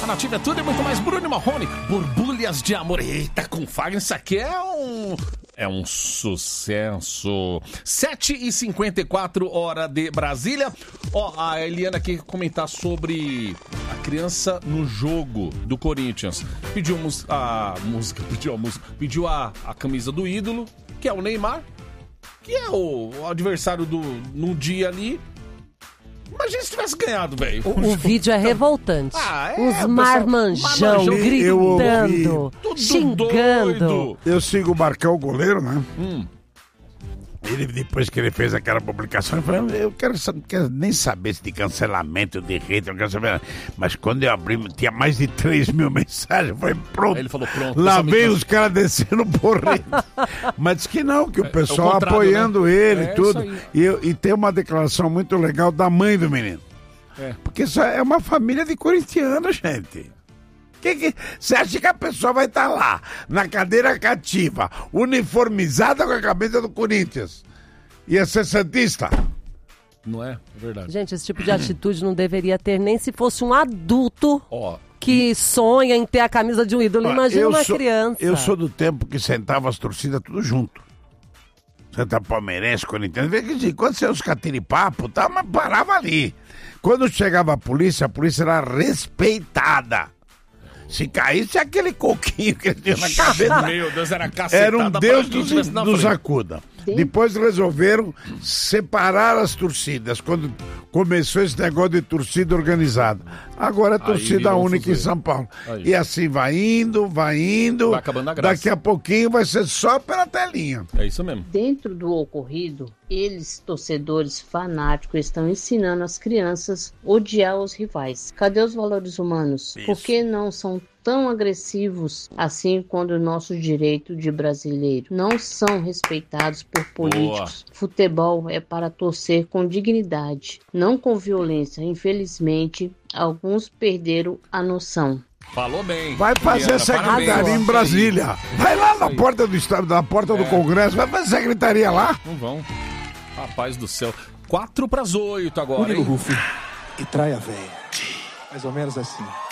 Nativa é tudo e muito mais. Bruno Marrone, Borbulhas de Amor. Eita, com Fagner, isso aqui é um sucesso. 7h54, hora de Brasília. Ó, a Eliana aqui comentar sobre a criança no jogo do Corinthians. Pediu a camisa do ídolo, que é o Neymar, que é o adversário no dia ali. Imagina se tivesse ganhado, velho. O vídeo é revoltante. Os marmanjão gritando, xingando. Eu sigo o Marcão, o goleiro, né? Ele, depois que ele fez aquela publicação, ele falou, eu quero nem saber se de cancelamento, de hate, eu quero saber. Mas quando eu abri, tinha mais de 3 mil mensagens, foi pronto. Aí ele falou, pronto. Lá vem os caras descendo porrete. Mas diz que não, que o pessoal apoiando, né? Ele e tudo. E tem uma declaração muito legal da mãe do menino. Porque isso é uma família de corintianos, gente. Você acha que a pessoa vai estar lá, na cadeira cativa, uniformizada com a camisa do Corinthians? Ia ser santista? Não é? É verdade. Gente, esse tipo de atitude não deveria ter nem se fosse um adulto que sonha em ter a camisa de um ídolo. Imagina uma criança. Eu sou do tempo que sentava as torcidas tudo junto. Senta palmeirense, corintiano. Quando saiu os catiripapos, mas parava ali. Quando chegava a polícia era respeitada. Se caísse aquele coquinho que ele tinha na cabeça. Meu Deus, era cacetada. Era um Deus dos acuda. Depois resolveram separar as torcidas, quando começou esse negócio de torcida organizada. Agora é torcida única em São Paulo. E assim vai indo. Vai acabando a graça. Daqui a pouquinho vai ser só pela telinha. É isso mesmo. Dentro do ocorrido, eles, torcedores fanáticos, estão ensinando as crianças a odiar os rivais. Cadê os valores humanos? Isso. Por que não são tão agressivos assim quando o nosso direito de brasileiro não são respeitados por políticos? Futebol é para torcer com dignidade, não com violência. Infelizmente, alguns perderam a noção. Falou bem. Vai fazer secretaria em Brasília. Vai lá na porta do estado, na porta do Congresso, vai fazer secretaria lá. Não vão. Rapaz do céu. 7:45 agora, Murilo Rufo e Traia Véia. Mais ou menos assim.